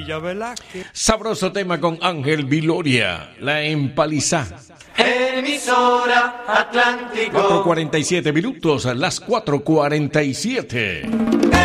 Villa Velázquez. Sabroso tema con Ángel Viloria, La Empalizá. Emisora Atlántico. 4:47 minutos, las 4:47.